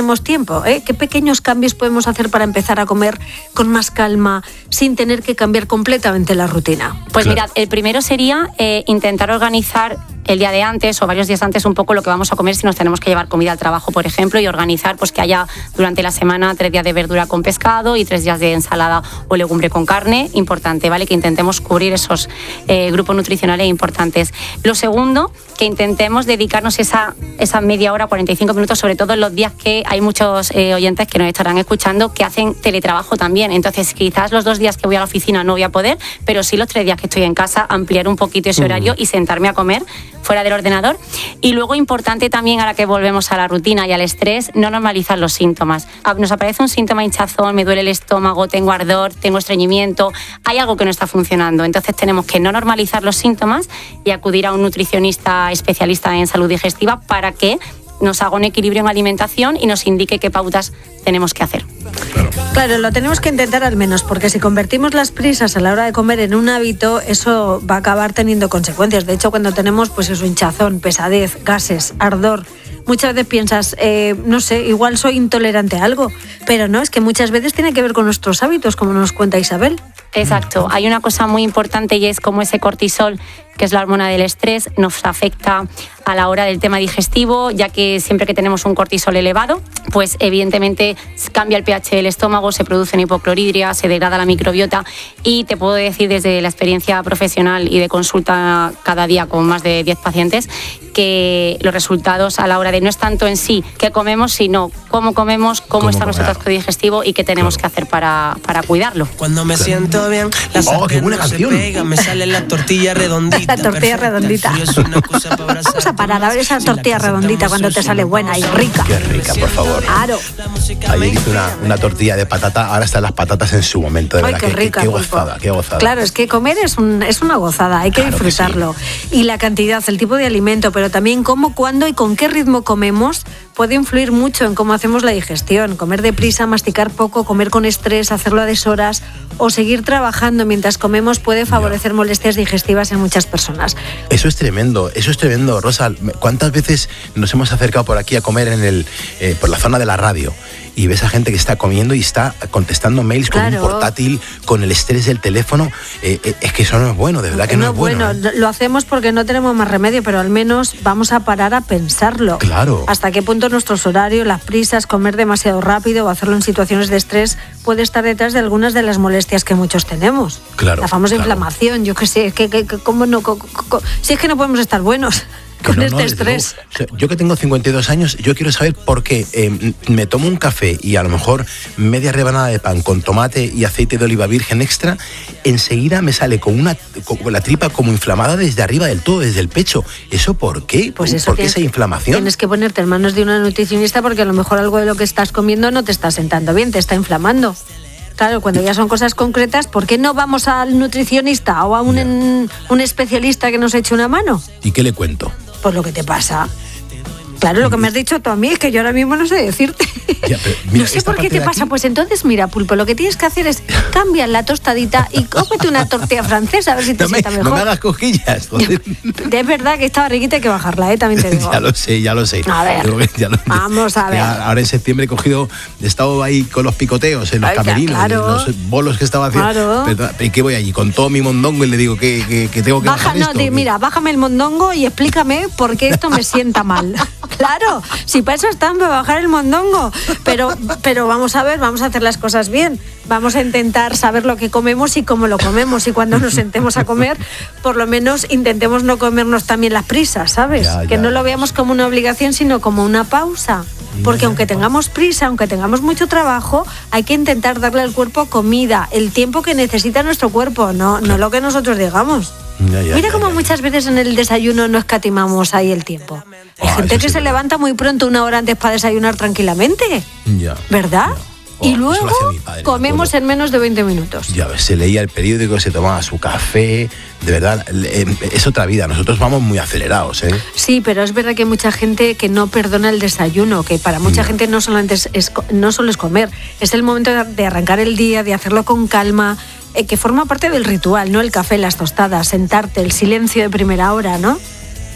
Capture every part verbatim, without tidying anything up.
tenemos tiempo, ¿eh? ¿Qué pequeños cambios podemos hacer para empezar a comer con más calma, sin tener que cambiar completamente la rutina? Pues claro. Mirad, el primero sería eh, intentar organizar el día de antes o varios días antes un poco lo que vamos a comer si nos tenemos que llevar comida al trabajo, por ejemplo, y organizar pues que haya durante la semana tres días de verdura con pescado y tres días de ensalada o legumbre con carne. Importante, ¿vale? Que intentemos cubrir esos eh, grupos nutricionales importantes. Lo segundo, que intentemos dedicarnos esa, esa media hora, cuarenta y cinco minutos, sobre todo en los días que hay muchos eh, oyentes que nos estarán escuchando que hacen teletrabajo también. Entonces, quizás los dos días que voy a la oficina no voy a poder, pero sí los tres días que estoy en casa, ampliar un poquito ese horario mm. y sentarme a comer fuera del ordenador. Y luego, importante también, ahora que volvemos a la rutina y al estrés, no normalizar los síntomas. Nos aparece un síntoma hinchazón, me duele el estómago, tengo ardor, tengo estreñimiento, hay algo que no está funcionando. Entonces tenemos que no normalizar los síntomas y acudir a un nutricionista especialista en salud digestiva para que nos haga un equilibrio en alimentación y nos indique qué pautas tenemos que hacer. Claro. Claro, lo tenemos que intentar al menos, porque si convertimos las prisas a la hora de comer en un hábito, eso va a acabar teniendo consecuencias. De hecho, cuando tenemos pues eso, hinchazón, pesadez, gases, ardor, muchas veces piensas, eh, no sé, igual soy intolerante a algo, pero no, es que muchas veces tiene que ver con nuestros hábitos, como nos cuenta Isabel. Exacto, hay una cosa muy importante y es como ese cortisol, que es la hormona del estrés, nos afecta a la hora del tema digestivo, ya que siempre que tenemos un cortisol elevado, pues evidentemente cambia el pH del estómago, se produce hipocloridria, se degrada la microbiota y te puedo decir desde la experiencia profesional y de consulta cada día con más de diez pacientes que los resultados a la hora de no es tanto en sí qué comemos, sino cómo comemos, cómo, ¿Cómo está nuestro tracto digestivo y qué tenemos claro. que hacer para, para cuidarlo. Cuando me claro. siento bien, la oh, qué buena canción. Pega, me sale la tortilla redondita. La tortilla redondita. Vamos a parar a ver esa tortilla redondita cuando te sale buena y rica. Qué rica, por favor. Claro. Ayer hice una, una tortilla de patata, ahora están las patatas en su momento, de Ay, verdad. Qué, rica, qué, qué gozada, qué gozada. Claro, es que comer es, un, es una gozada, hay que claro disfrutarlo. Que sí. Y la cantidad, el tipo de alimento, pero también cómo, cuándo y con qué ritmo comemos puede influir mucho en cómo hacemos la digestión. Comer deprisa, masticar poco, comer con estrés, hacerlo a deshoras o seguir trabajando mientras comemos puede favorecer no. molestias digestivas en muchas personas. Eso es tremendo, eso es tremendo, Rosa. ¿Cuántas veces nos hemos acercado por aquí a comer en el eh, por la zona de la radio? Y ves a gente que está comiendo y está contestando mails claro. con un portátil, con el estrés del teléfono. Eh, eh, es que eso no es bueno, de verdad que no, no es bueno. bueno ¿eh? Lo hacemos porque no tenemos más remedio, pero al menos vamos a parar a pensarlo. Claro. Hasta qué punto nuestros horarios, las prisas, comer demasiado rápido o hacerlo en situaciones de estrés puede estar detrás de algunas de las molestias que muchos tenemos. Claro. La famosa claro. inflamación, yo qué sé, que, que, que, ¿cómo no? Co, co, co, si es que no podemos estar buenos. Con no, este no, estrés. Luego, yo que tengo cincuenta y dos años, yo quiero saber por qué eh, me tomo un café y a lo mejor media rebanada de pan con tomate y aceite de oliva virgen extra, enseguida me sale con una con la tripa como inflamada desde arriba del todo, desde el pecho. ¿Eso por qué? Pues eso ¿Por qué esa inflamación? Tienes que ponerte en manos de una nutricionista porque a lo mejor algo de lo que estás comiendo no te está sentando bien, te está inflamando. Claro, cuando ya son cosas concretas, ¿por qué no vamos al nutricionista o a un, en, un especialista que nos eche una mano? ¿Y qué le cuento? Pues lo que te pasa. Claro, lo que me has dicho tú a mí es que yo ahora mismo no sé decirte. Ya, pero mira, no sé por qué te pasa. Aquí... Pues entonces, mira, Pulpo, lo que tienes que hacer es cambiar la tostadita y cómete una tortilla francesa a ver si te no sienta me, mejor. No me hagas cosquillas. Es verdad que estaba riquita, hay que bajarla, ¿eh? También te digo. Ya lo sé, ya lo sé. A ver, ya lo... vamos a ver. Ahora en septiembre he cogido, he estado ahí con los picoteos en los Ay, camerinos, claro. los bolos que estaba haciendo. Claro. ¿Y qué voy allí? Con todo mi mondongo y le digo que, que, que tengo que Baja, bajar no, esto. Te, mira, bájame el mondongo y explícame por qué esto me sienta mal. Claro, si para eso están, para bajar el mondongo. Pero, pero vamos a ver, vamos a hacer las cosas bien. Vamos a intentar saber lo que comemos y cómo lo comemos. Y cuando nos sentemos a comer, por lo menos intentemos no comernos también las prisas, ¿sabes? Ya, ya. Que no lo veamos como una obligación, sino como una pausa. Porque aunque tengamos prisa, aunque tengamos mucho trabajo, hay que intentar darle al cuerpo comida, el tiempo que necesita nuestro cuerpo, no, no lo que nosotros digamos. Ya, ya, Mira ya, cómo ya. muchas veces en el desayuno no escatimamos ahí el tiempo. Hay oh, gente que sí se levanta muy pronto, una hora antes para desayunar tranquilamente. Ya. ¿Verdad? Ya. Oh, y luego padre, comemos en menos de veinte minutos. Ya ves, se leía el periódico, se tomaba su café. De verdad, es otra vida. Nosotros vamos muy acelerados, ¿eh? Sí, pero es verdad que hay mucha gente que no perdona el desayuno, que para mucha no. gente no solamente es, es, no solo es comer, es el momento de arrancar el día, de hacerlo con calma, eh, que forma parte del ritual, ¿no? El café, las tostadas, sentarte, el silencio de primera hora, ¿no?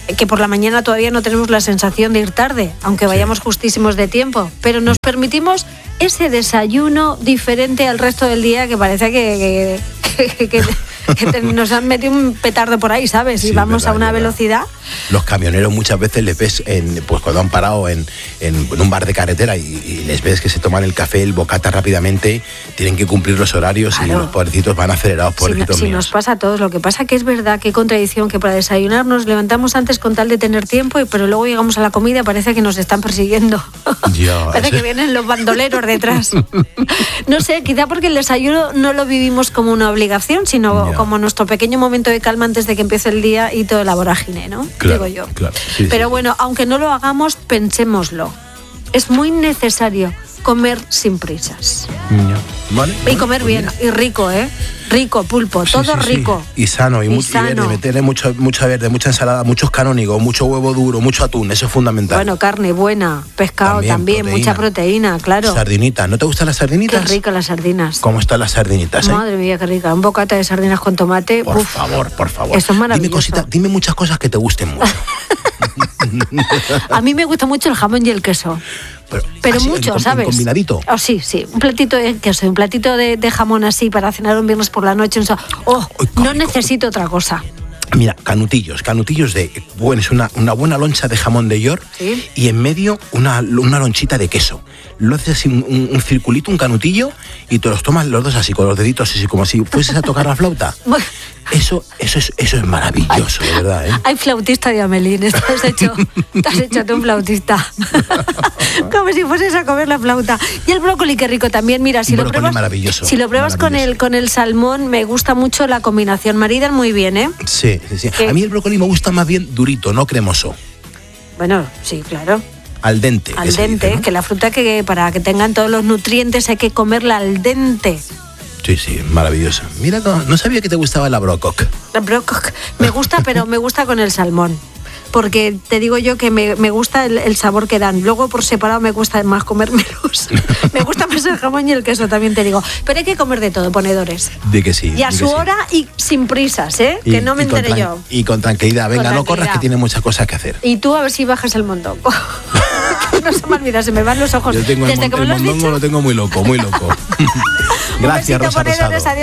que por la mañana todavía no tenemos la sensación de ir tarde, aunque vayamos sí. justísimos de tiempo, pero nos permitimos ese desayuno diferente al resto del día que parece que, que, que, que, que te, nos han metido un petardo por ahí, ¿sabes? Y sí, vamos verdad, a una verdad. velocidad. Los camioneros muchas veces les ves, en, pues cuando han parado en, en, en un bar de carretera y, y les ves que se toman el café, el bocata rápidamente, tienen que cumplir los horarios claro. y los pobrecitos van acelerados, pobrecitos si, no, si nos pasa a todos, lo que pasa que es verdad, qué contradicción, que para desayunar nos levantamos antes con tal de tener tiempo, y pero luego llegamos a la comida, parece que nos están persiguiendo. Ya, parece que vienen los bandoleros detrás. No sé, quizá porque el desayuno no lo vivimos como una obligación, sino ya. como nuestro pequeño momento de calma antes de que empiece el día y toda la vorágine, ¿no? Claro, digo yo. Claro, sí, pero sí, bueno, sí. aunque no lo hagamos, pensémoslo. Es muy necesario comer sin prisas. Ya. Vale, y bueno, comer pues bien, mira. y rico, ¿eh? Rico, pulpo, Sí, todo sí, rico. Sí. Y sano, y, y muy, sano. Y verde, meterle mucho, mucha verde, mucha ensalada, muchos canónigos, mucho huevo duro, mucho atún, eso es fundamental. Bueno, carne buena, pescado también, también proteína. Mucha proteína, claro. Sardinitas, ¿no te gustan las sardinitas? Qué ricas las sardinas. ¿Cómo están las sardinitas? Eh? Madre mía, qué rica. Un bocata de sardinas con tomate. Por uf, favor, por favor. Eso es maravilloso. Dime, cosita, dime muchas cosas que te gusten mucho. A mí me gusta mucho el jamón y el queso. Pero, pero así, mucho, en, ¿sabes? En combinadito. Oh, sí, sí. Un platito de queso, un platito de, de jamón así para cenar un viernes por la noche. Oh, Uy, no necesito otra cosa. Mira, canutillos, canutillos de, bueno, es una, una buena loncha de jamón de york ¿sí? y en medio una, una lonchita de queso. Lo haces así, un, un, un circulito, un canutillo, y te los tomas los dos así, con los deditos así, como si fueses a tocar la flauta. Eso, eso, es, eso es maravilloso, de verdad, ¿eh? Hay flautista de Amelín, te has hecho, te has hecho tú un flautista. Como si fueses a comer la flauta. Y el brócoli, qué rico también, mira, si un lo brócoli pruebas, maravilloso, si lo pruebas con el, con el salmón, me gusta mucho la combinación, maridan muy bien, ¿eh? Sí, sí, sí. A mí el brócoli me gusta más bien durito, no cremoso. Bueno, sí, claro. Al dente. Al dente, dice, ¿no? Que la fruta que para que tengan todos los nutrientes hay que comerla al dente. Sí, sí, maravillosa. Mira, no sabía que te gustaba la brococ. La brococ. Me gusta, pero me gusta con el salmón. Porque te digo yo que me, me gusta el, el sabor que dan. Luego por separado me gusta más comérmelos. Me gusta más el jamón y el queso, también te digo. Pero hay que comer de todo, ponedores. De que sí. Y a su sí. hora y sin prisas, ¿eh? Y, que no me enteré yo. Y con tranquilidad. Venga, con no tranquilidad. corras que tiene muchas cosas que hacer. Y tú a ver si bajas el mondongo. No se me olvida, se me van los ojos. Yo tengo Desde el, que el me lo has mondongo dicho. Lo tengo muy loco, muy loco. Gracias, Rosa Rosado.